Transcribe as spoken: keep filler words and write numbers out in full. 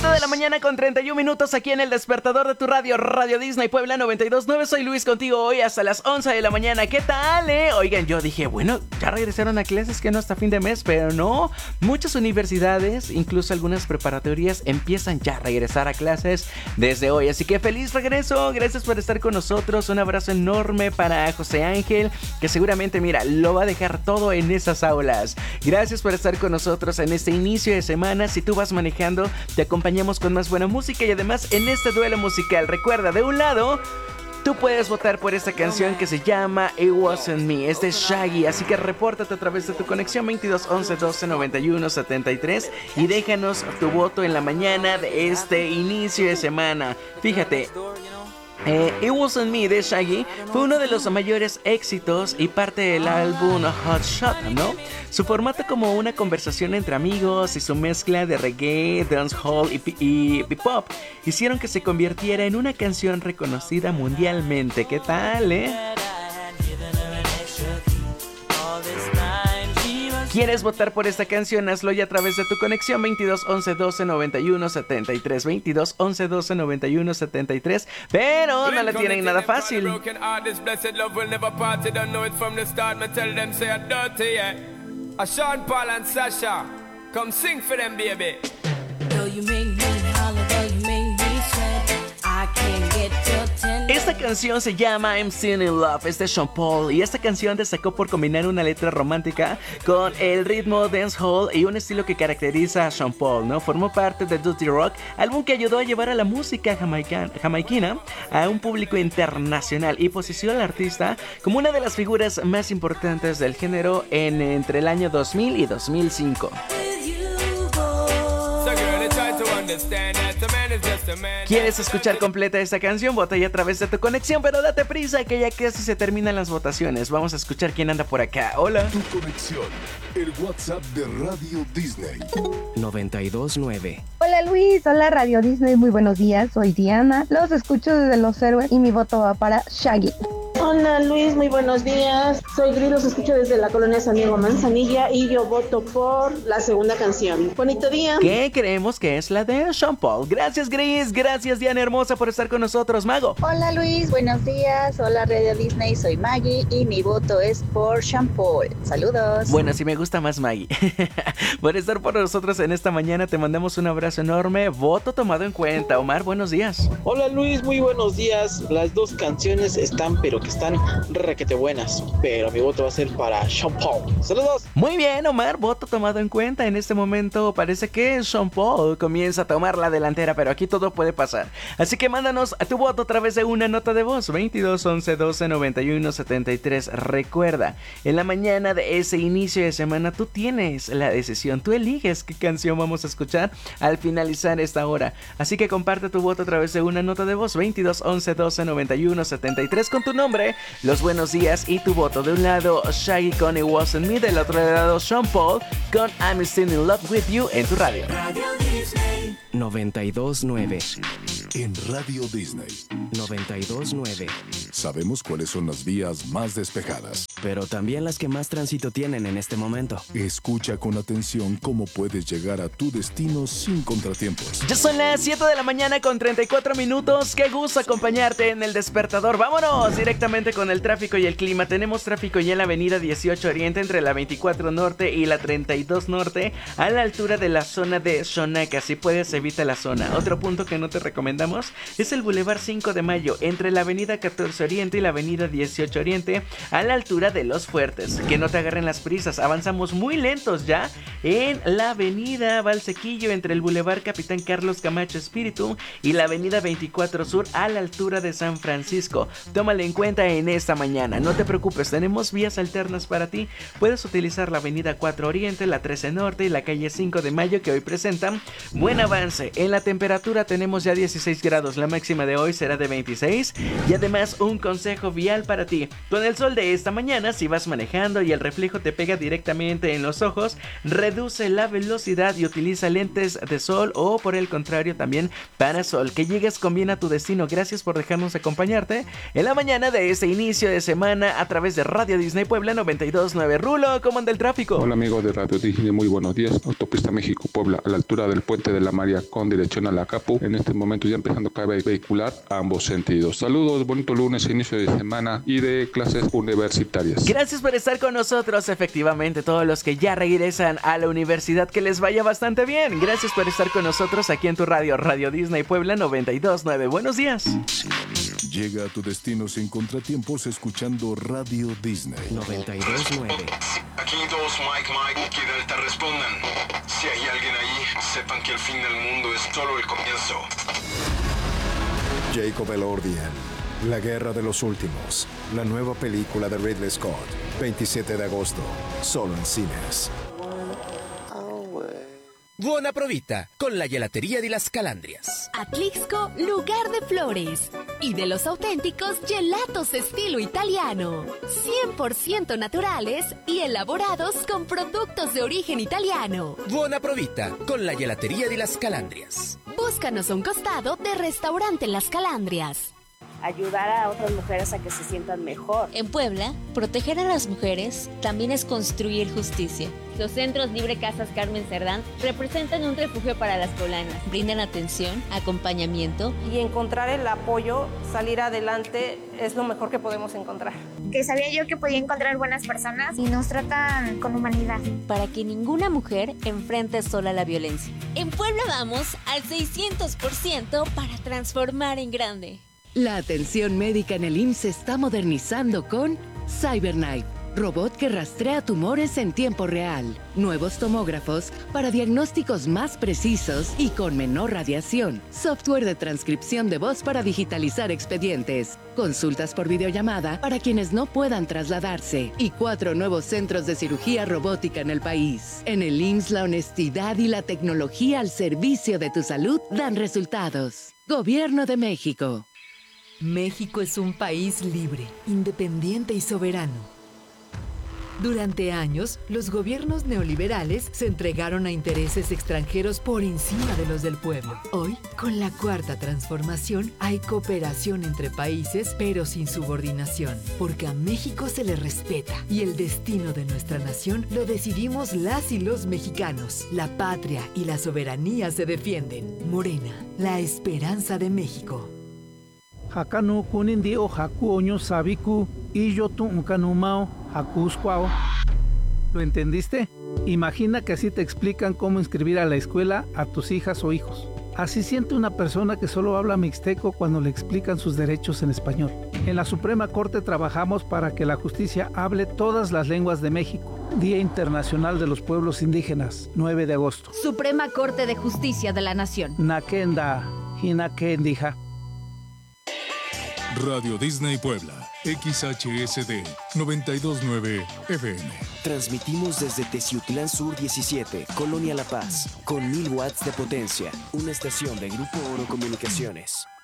siete de la mañana con treinta y un minutos aquí en el despertador de tu radio, Radio Disney Puebla noventa y dos punto nueve. Soy Luis contigo hoy hasta las once de la mañana. ¿Qué tal, eh? Oigan, yo dije, bueno, ya regresaron a clases, que no hasta fin de mes, pero no. Muchas universidades, incluso algunas preparatorias, empiezan ya a regresar a clases desde hoy. Así que feliz regreso, gracias por estar con nosotros. Un abrazo enorme para José Ángel, que seguramente, mira, lo va a dejar todo en esas aulas. Gracias por estar con nosotros en este inicio de semana. Si tú vas manejando, te acompañamos con más buena música y además en este duelo musical. Recuerda, de un lado, tú puedes votar por esta canción que se llama It Wasn't Me, es de Shaggy, así que repórtate a través de tu conexión veintidós once doce noventa y uno setenta y tres y déjanos tu voto en la mañana de este inicio de semana. Fíjate, Eh, It Wasn't Me de Shaggy fue uno de los mayores éxitos y parte del álbum Hot Shot, ¿no? Su formato como una conversación entre amigos y su mezcla de reggae, dancehall y, y, y pop hicieron que se convirtiera en una canción reconocida mundialmente. ¿Qué tal, eh? ¿Quieres votar por esta canción? Hazlo ya a través de tu conexión veintidós once doce noventa y uno setenta y tres, veintidós once doce noventa y uno setenta y tres, pero no la tienen nada fácil. Esta canción se llama I'm Still in Love, es de Sean Paul, y esta canción destacó por combinar una letra romántica con el ritmo dancehall y un estilo que caracteriza a Sean Paul, ¿no? Formó parte de Dirty Rock, álbum que ayudó a llevar a la música jamaica, jamaiquina a un público internacional y posicionó al artista como una de las figuras más importantes del género en entre el año dos mil y dos mil cinco. ¿Quieres escuchar completa esta canción? Vota ya a través de tu conexión, pero date prisa que ya casi se terminan las votaciones. Vamos a escuchar quién anda por acá. Hola. Tu conexión, el WhatsApp de Radio Disney noventa y dos punto nueve. Hola Luis, hola Radio Disney, muy buenos días, soy Diana. Los escucho desde Los Héroes y mi voto va para Shaggy. Hola Luis, muy buenos días. Soy Gris, los escucho desde la colonia San Diego Manzanilla y yo voto por la segunda canción. Bonito día. ¿Qué creemos que es la de Sean Paul? Gracias Gris, gracias Diana hermosa por estar con nosotros. Mago. Hola Luis, buenos días. Hola Radio Disney, soy Maggie y mi voto es por Sean Paul. Saludos. Bueno, sí me gusta más Maggie. Por estar por nosotros en esta mañana, te mandamos un abrazo enorme. Voto tomado en cuenta. Omar, buenos días. Hola Luis, muy buenos días. Las dos canciones están, pero que están requete buenas, pero mi voto va a ser para Sean Paul. ¡Saludos! Muy bien, Omar, voto tomado en cuenta. En este momento parece que Sean Paul comienza a tomar la delantera, pero aquí todo puede pasar. Así que mándanos a tu voto a través de una nota de voz, veintidós once doce noventa y uno setenta y tres. Recuerda, en la mañana de ese inicio de semana tú tienes la decisión, tú eliges qué canción vamos a escuchar al finalizar esta hora. Así que comparte tu voto a través de una nota de voz, veintidós once doce noventa y uno setenta y tres, con tu nombre, los buenos días y tu voto. De un lado Shaggy con It Wasn't Me, del otro lado Sean Paul con I'm Still in Love with You en tu radio. noventa y dos punto nueve. En Radio Disney noventa y dos punto nueve. sabemos cuáles son las vías más despejadas, pero también las que más tránsito tienen en este momento. Escucha con atención cómo puedes llegar a tu destino sin contratiempos. Ya son las siete de la mañana con treinta y cuatro minutos. Qué gusto acompañarte en el despertador. Vámonos directamente con el tráfico y el clima. Tenemos tráfico ya en la avenida dieciocho Oriente entre la veinticuatro Norte y la treinta y dos Norte a la altura de la zona de Xonaca. Si puedes, evita la zona. Otro punto que no te recomendamos es el Boulevard cinco de Mayo entre la avenida catorce Oriente y la avenida dieciocho Oriente a la altura de Los Fuertes. Que no te agarren las prisas, avanzamos muy lentos ya en la avenida Valsequillo entre el Boulevard Capitán Carlos Camacho Espíritu y la avenida veinticuatro Sur a la altura de San Francisco. Tómalo en cuenta en esta mañana, no te preocupes, tenemos vías alternas para ti. Puedes utilizar la avenida cuatro Oriente, la trece Norte y la calle cinco de Mayo, que hoy presentan buen avance. En la temperatura tenemos ya dieciséis grados, la máxima de hoy será de veintiséis y además un consejo vial para ti. Con el sol de esta mañana, si vas manejando y el reflejo te pega directamente en los ojos, reduce la velocidad y utiliza lentes de sol o por el contrario también parasol. Que llegues con bien a tu destino. Gracias por dejarnos acompañarte en la mañana de este inicio de semana a través de Radio Disney Puebla noventa y dos punto nueve. Rulo, ¿cómo anda el tráfico? Hola amigos de Radio Disney, muy buenos días. Autopista México-Puebla, a la altura del puente de la María con dirección a la Capu. En este momento ya empezando a vehicular a ambos sentidos. Saludos, bonito lunes, inicio de semana y de clases universitarias. Gracias por estar con nosotros, efectivamente, todos los que ya regresan a la universidad, que les vaya bastante bien. Gracias por estar con nosotros aquí en tu radio, Radio Disney Puebla noventa y dos nueve. Buenos días. Llega a tu destino sin contratiempos escuchando Radio Disney. noventa y dos nueve. Aquí dos, Mike, Mike, que Delta respondan. Si hay alguien ahí, sepan que el fin del mundo es solo el comienzo. Jacob Elordian, La Guerra de los Últimos, la nueva película de Ridley Scott, veintisiete de agosto, solo en cines. Buona provita con la gelatería de las Calandrias. Atlixco, lugar de flores y de los auténticos gelatos estilo italiano, cien por ciento naturales y elaborados con productos de origen italiano. Buona provita con la gelatería de las Calandrias. Búscanos a un costado de Restaurante Las Calandrias. Ayudar a otras mujeres a que se sientan mejor. En Puebla, proteger a las mujeres también es construir justicia. Los centros Libre Casas Carmen Cerdán representan un refugio para las poblanas. Brindan atención, acompañamiento. Y encontrar el apoyo, salir adelante, es lo mejor que podemos encontrar. Que sabía yo que podía encontrar buenas personas y nos tratan con humanidad. Para que ninguna mujer enfrente sola la violencia. En Puebla vamos al seiscientos por ciento para transformar en grande. La atención médica en el I M S S se está modernizando con CyberKnife, robot que rastrea tumores en tiempo real, nuevos tomógrafos para diagnósticos más precisos y con menor radiación, software de transcripción de voz para digitalizar expedientes, consultas por videollamada para quienes no puedan trasladarse y cuatro nuevos centros de cirugía robótica en el país. En el I M S S la honestidad y la tecnología al servicio de tu salud dan resultados. Gobierno de México. México es un país libre, independiente y soberano. Durante años, los gobiernos neoliberales se entregaron a intereses extranjeros por encima de los del pueblo. Hoy, con la cuarta transformación, hay cooperación entre países, pero sin subordinación, porque a México se le respeta y el destino de nuestra nación lo decidimos las y los mexicanos. La patria y la soberanía se defienden. Morena, la esperanza de México. Hakanu kunindio haku oño sabiku y yo tu unkanumao hakusquao. ¿Lo entendiste? Imagina que así te explican cómo inscribir a la escuela a tus hijas o hijos. Así siente una persona que solo habla mixteco cuando le explican sus derechos en español. En la Suprema Corte trabajamos para que la justicia hable todas las lenguas de México. Día Internacional de los Pueblos Indígenas, nueve de agosto. Suprema Corte de Justicia de la Nación. Nakenda, Hinakendija. Radio Disney Puebla, X H S D noventa y dos nueve F M. Transmitimos desde Teciutlán Sur diecisiete, Colonia La Paz, con mil watts de potencia. Una estación de Grupo Oro Comunicaciones.